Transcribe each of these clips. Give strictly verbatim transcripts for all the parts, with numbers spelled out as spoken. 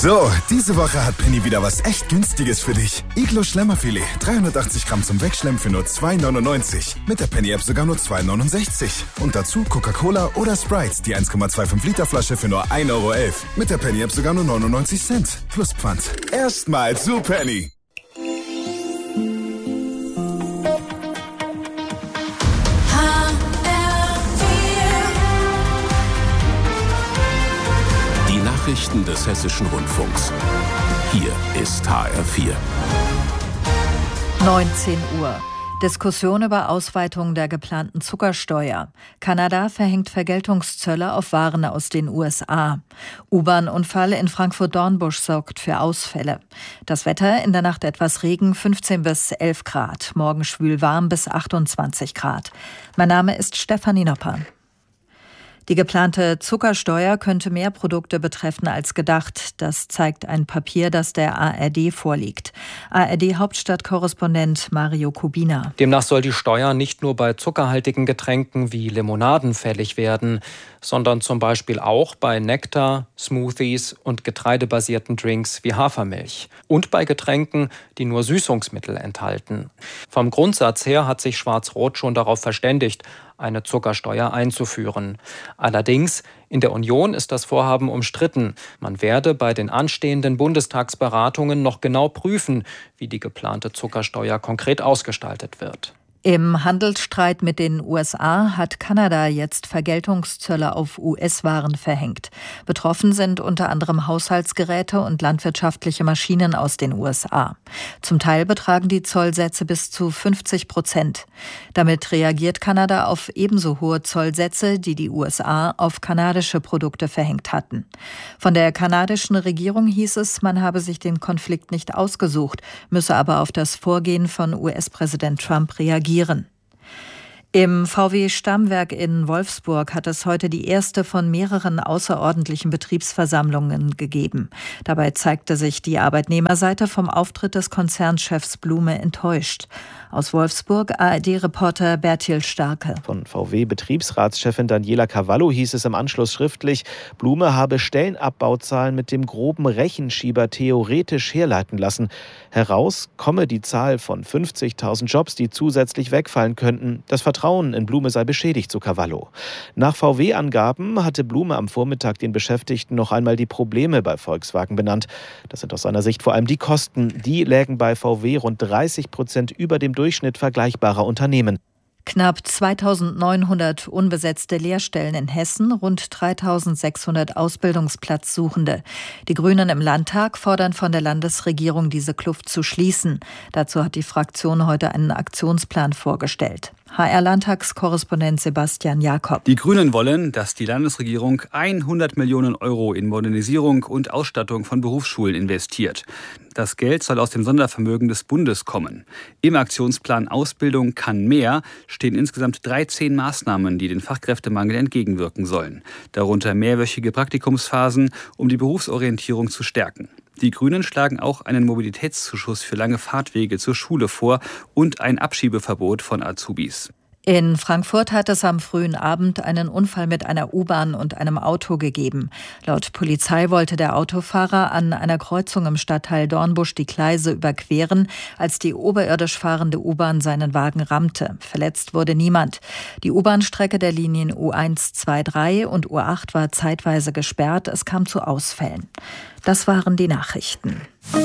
So, diese Woche hat Penny wieder was echt Günstiges für dich. Iglo Schlemmerfilet, dreihundertachtzig Gramm zum Wegschlemmen für nur zwei neunundneunzig. Mit der Penny-App sogar nur zwei neunundsechzig. Und dazu Coca-Cola oder Sprite, die eins Komma fünfundzwanzig Liter Flasche für nur ein Euro elf. Mit der Penny-App sogar nur neunundneunzig Cent. Plus Pfand. Erstmal zu Penny. Nachrichten des Hessischen Rundfunks. Hier ist H R vier. neunzehn Uhr. Diskussion über Ausweitung der geplanten Zuckersteuer. Kanada verhängt Vergeltungszölle auf Waren aus den U S A. U-Bahn-Unfall in Frankfurt-Dornbusch sorgt für Ausfälle. Das Wetter: in der Nacht etwas Regen, fünfzehn bis elf Grad. Morgen schwül warm bis achtundzwanzig Grad. Mein Name ist Stefanie Nopper. Die geplante Zuckersteuer könnte mehr Produkte betreffen als gedacht. Das zeigt ein Papier, das der A R D vorliegt. A R D-Hauptstadtkorrespondent Mario Kubina. Demnach soll die Steuer nicht nur bei zuckerhaltigen Getränken wie Limonaden fällig werden, sondern zum Beispiel auch bei Nektar, Smoothies und getreidebasierten Drinks wie Hafermilch. Und bei Getränken, die nur Süßungsmittel enthalten. Vom Grundsatz her hat sich Schwarz-Rot schon darauf verständigt, eine Zuckersteuer einzuführen. Allerdings, in der Union ist das Vorhaben umstritten. Man werde bei den anstehenden Bundestagsberatungen noch genau prüfen, wie die geplante Zuckersteuer konkret ausgestaltet wird. Im Handelsstreit mit den U S A hat Kanada jetzt Vergeltungszölle auf U S-Waren verhängt. Betroffen sind unter anderem Haushaltsgeräte und landwirtschaftliche Maschinen aus den U S A. Zum Teil betragen die Zollsätze bis zu fünfzig Prozent. Damit reagiert Kanada auf ebenso hohe Zollsätze, die die U S A auf kanadische Produkte verhängt hatten. Von der kanadischen Regierung hieß es, man habe sich den Konflikt nicht ausgesucht, müsse aber auf das Vorgehen von U S-Präsident Trump reagieren. Im V W-Stammwerk in Wolfsburg hat es heute die erste von mehreren außerordentlichen Betriebsversammlungen gegeben. Dabei zeigte sich die Arbeitnehmerseite vom Auftritt des Konzernchefs Blume enttäuscht. Aus Wolfsburg A R D-Reporter Bertil Starke. Von V W-Betriebsratschefin Daniela Cavallo hieß es im Anschluss schriftlich, Blume habe Stellenabbauzahlen mit dem groben Rechenschieber theoretisch herleiten lassen. Heraus komme die Zahl von fünfzigtausend Jobs, die zusätzlich wegfallen könnten. Das Vertrauen in Blume sei beschädigt, so Cavallo. Nach V W-Angaben hatte Blume am Vormittag den Beschäftigten noch einmal die Probleme bei Volkswagen benannt. Das sind aus seiner Sicht vor allem die Kosten. Die lägen bei V W rund dreißig Prozent über dem Durchschnitt vergleichbarer Unternehmen. Knapp zweitausendneunhundert unbesetzte Lehrstellen in Hessen, rund dreitausendsechshundert Ausbildungsplatzsuchende. Die Grünen im Landtag fordern von der Landesregierung, diese Kluft zu schließen. Dazu hat die Fraktion heute einen Aktionsplan vorgestellt. H R-Landtagskorrespondent Sebastian Jakob. Die Grünen wollen, dass die Landesregierung hundert Millionen Euro in Modernisierung und Ausstattung von Berufsschulen investiert. Das Geld soll aus dem Sondervermögen des Bundes kommen. Im Aktionsplan Ausbildung kann mehr stehen insgesamt dreizehn Maßnahmen, die den Fachkräftemangel entgegenwirken sollen. Darunter mehrwöchige Praktikumsphasen, um die Berufsorientierung zu stärken. Die Grünen schlagen auch einen Mobilitätszuschuss für lange Fahrtwege zur Schule vor und ein Abschiebeverbot von Azubis. In Frankfurt hat es am frühen Abend einen Unfall mit einer U-Bahn und einem Auto gegeben. Laut Polizei wollte der Autofahrer an einer Kreuzung im Stadtteil Dornbusch die Gleise überqueren, als die oberirdisch fahrende U-Bahn seinen Wagen rammte. Verletzt wurde niemand. Die U-Bahn-Strecke der Linien U eins, zwei, drei und U acht war zeitweise gesperrt. Es kam zu Ausfällen. Das waren die Nachrichten.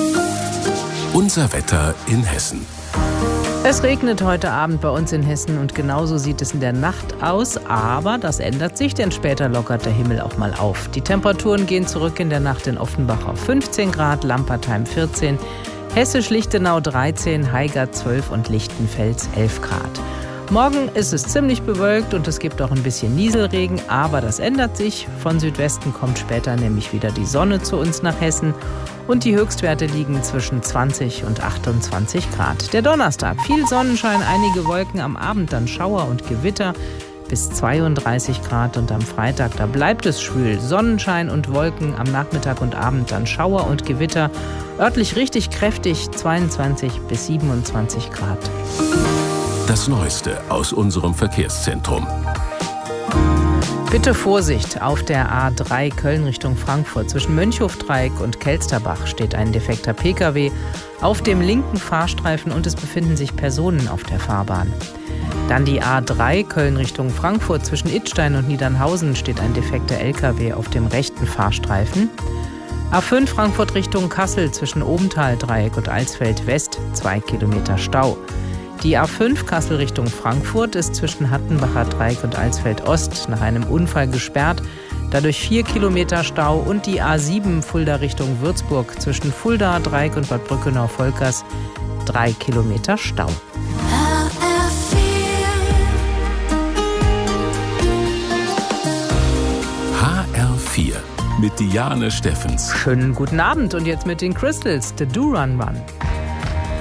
Unser Wetter in Hessen. Es regnet heute Abend bei uns in Hessen und genauso sieht es in der Nacht aus. Aber das ändert sich, denn später lockert der Himmel auch mal auf. Die Temperaturen gehen zurück in der Nacht in Offenbach auf fünfzehn Grad, Lampertheim vierzehn, Hessisch-Lichtenau dreizehn, Haiger zwölf und Lichtenfels elf Grad. Morgen ist es ziemlich bewölkt und es gibt auch ein bisschen Nieselregen, aber das ändert sich. Von Südwesten kommt später nämlich wieder die Sonne zu uns nach Hessen und die Höchstwerte liegen zwischen zwanzig und achtundzwanzig Grad. Der Donnerstag, viel Sonnenschein, einige Wolken, am Abend dann Schauer und Gewitter bis zweiunddreißig Grad und am Freitag, da bleibt es schwül. Sonnenschein und Wolken, am Nachmittag und Abend dann Schauer und Gewitter, örtlich richtig kräftig, zweiundzwanzig bis siebenundzwanzig Grad. Das Neueste aus unserem Verkehrszentrum. Bitte Vorsicht, auf der A drei Köln Richtung Frankfurt. Zwischen Mönchhofdreieck und Kelsterbach steht ein defekter Pkw auf dem linken Fahrstreifen und es befinden sich Personen auf der Fahrbahn. Dann die A drei Köln Richtung Frankfurt. Zwischen Idstein und Niedernhausen steht ein defekter Lkw auf dem rechten Fahrstreifen. A fünf Frankfurt Richtung Kassel zwischen Obenthal-Dreieck und Alsfeld West, zwei Kilometer Stau. Die A fünf Kassel Richtung Frankfurt ist zwischen Hattenbacher Dreieck und Alsfeld Ost nach einem Unfall gesperrt, dadurch vier Kilometer Stau. Und die A sieben Fulda Richtung Würzburg zwischen Fulda Dreieck und Bad Brückenau-Volkers, drei Kilometer Stau. H R vier mit Diane Steffens. Schönen guten Abend und jetzt mit den Crystals, The Do Run Run.